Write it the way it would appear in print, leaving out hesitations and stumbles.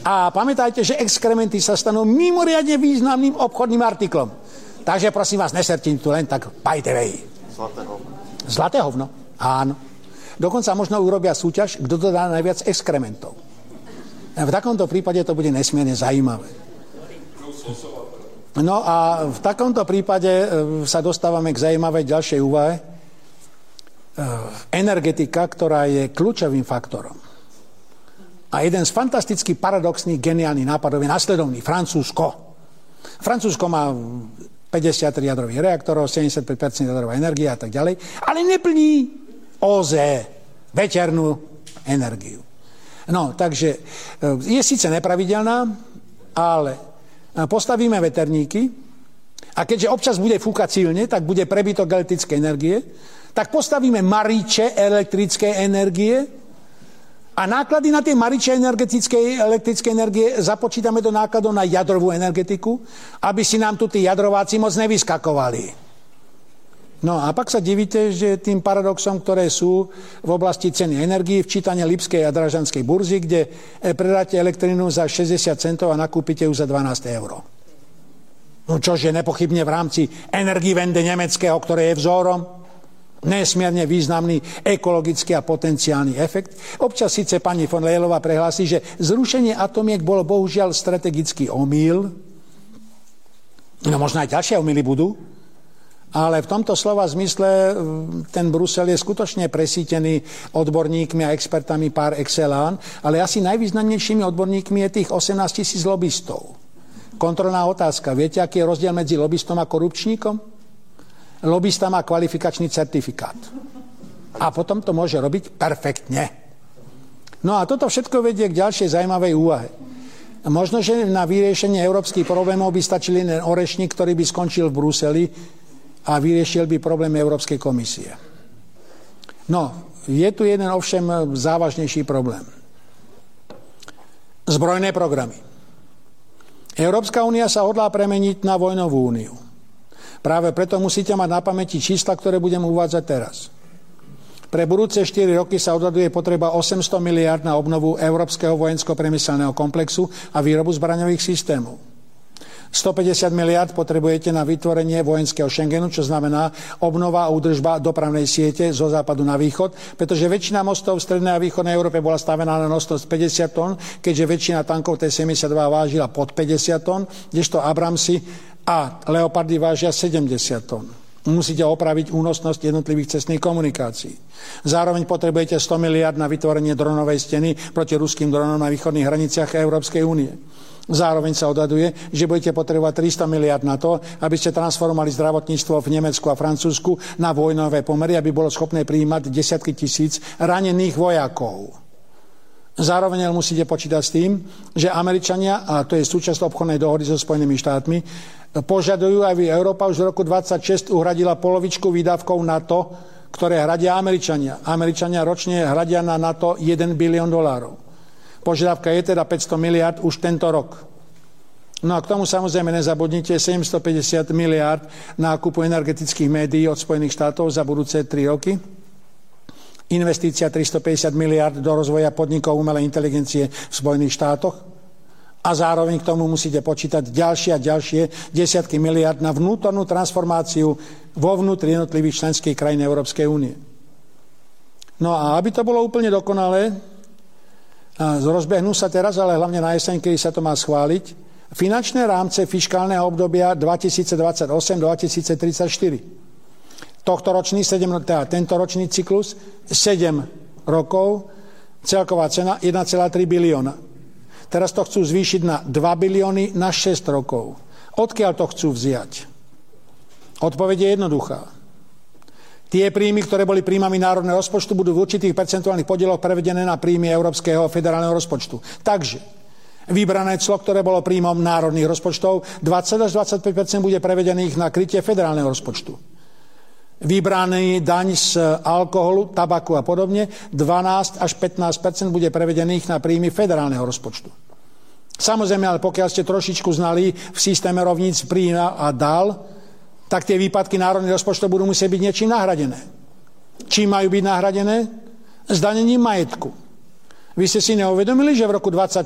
A pamätajte, že exkrementy sa stanú mimoriadne významným obchodným artiklom. Takže prosím vás, neserte tu len tak by the way. Zlaté hovno? Áno. Dokonca možno urobia súťaž, kto to dá najviac exkrementov. V takomto prípade to bude nesmierne zaujímavé. No a v takomto prípade sa dostávame k zaujímavej ďalšej úvahe. Energetika, ktorá je kľúčovým faktorom. A jeden z fantasticky paradoxných, geniálnych nápadov je nasledovný. Francúzsko má 53 jadrových reaktorov, 75% jadrová energia a tak ďalej, ale neplní OZE, veternú energiu. No, takže je síce nepravidelná, ale postavíme veterníky a keďže občas bude fúkať silne, tak bude prebytok elektrickej energie, tak postavíme mariče elektrickej energie a náklady na tie mariče elektrickej energie započítame do nákladov na jadrovú energetiku, aby si nám tu tí jadrováci moc nevyskakovali. No a pak sa divíte, že tým paradoxom, ktoré sú v oblasti ceny energií, včítanie Lipskej a Dražanskej burzy, kde predáte elektrinu za 60 centov a nakúpite ju za 12 eur. No čože nepochybne v rámci Energiewende nemeckého, ktoré je vzorom, nesmierne významný ekologický a potenciálny efekt. Občas síce pani von Leylová prehlási, že zrušenie atomiek bolo bohužiaľ strategický omyl. No možno aj ďalšie omyly budú. Ale v tomto slova zmysle ten Brusel je skutočne presítený odborníkmi a expertami par excellence, ale asi najvýznamnejšími odborníkmi je tých 18 000 lobistov. Kontrolná otázka. Viete, aký je rozdiel medzi lobistom a korupčníkom? Lobista má kvalifikačný certifikát. A potom to môže robiť perfektne. No a toto všetko vedie k ďalšej zaujímavej úvahe. Možno, že na vyriešenie európskych problémov by stačili len orešník, ktorý by skončil v Bruseli, a vyriešil by problém Európskej komisie. No, je tu jeden ovšem závažnejší problém. Zbrojné programy. Európska únia sa hodlá premeniť na vojnovú úniu. Práve preto musíte mať na pamäti čísla, ktoré budem uvádzať teraz. Pre budúce 4 roky sa odhaduje potreba 800 miliárd na obnovu Európskeho vojensko-priemyselného komplexu a výrobu zbraňových systémov. 150 miliárd potrebujete na vytvorenie vojenského Schengenu, čo znamená obnova a údržba dopravnej siete zo západu na východ, pretože väčšina mostov v strednej a východnej Európe bola stavená na nosnosť 50 tón, keďže väčšina tankov T-72 vážila pod 50 tón, kdežto Abramsy a Leopardy vážia 70 tón. Musíte opraviť únosnosť jednotlivých cestných komunikácií. Zároveň potrebujete 100 miliárd na vytvorenie dronovej steny proti ruským dronom na východných hraniciach Európskej únie. Zároveň sa odhaduje, že budete potrebovať 300 miliárd na to, aby ste transformovali zdravotníctvo v Nemecku a Francúzsku na vojnové pomery, aby bolo schopné prijímať desiatky tisíc ranených vojakov. Zároveň musíte počítať s tým, že Američania, a to je súčasť obchodnej dohody so Spojenými štátmi, požadujú, aby Európa už v roku 2026 uhradila polovičku výdavkov NATO, ktoré hradia Američania. Američania ročne hradia na NATO $1 bilión. Požiadavka je teda 500 miliárd už tento rok. No a k tomu samozrejme nezabudnite 750 miliárd nákupu energetických médií od Spojených štátov za budúce 3 roky. Investícia 350 miliárd do rozvoja podnikov umelej inteligencie v Spojených štátoch. A zároveň k tomu musíte počítať ďalšie a ďalšie desiatky miliárd na vnútornú transformáciu vo vnútri jednotlivých členských krajín Európskej únie. No a aby to bolo úplne dokonalé, rozbehnú sa teraz, ale hlavne na jeseň, kedy sa to má schváliť, finančné rámce fiškálneho obdobia 2028-2034. Tento ročný cyklus 7 rokov, celková cena 1,3 bilióna. Teraz to chcú zvýšiť na 2 bilióny na 6 rokov. Odkiaľ to chcú vziať? Odpoveď je jednoduchá. Tie príjmy, ktoré boli príjmami národného rozpočtu, budú v určitých percentuálnych podieloch prevedené na príjmy Európskeho federálneho rozpočtu. Takže vybrané clo, ktoré bolo príjmom národných rozpočtov, 20 až 25% bude prevedených na krytie federálneho rozpočtu. Vybraný daň z alkoholu, tabaku a podobne, 12 až 15% bude prevedených na príjmy federálneho rozpočtu. Samozrejme, ale pokiaľ ste trošičku znali v systéme rovníc príjma a dal, tak tie výpadky národných rozpočtov budú musieť byť niečím nahradené. Čím majú byť nahradené? Zdanením majetku. Vy ste si neuvedomili, že v roku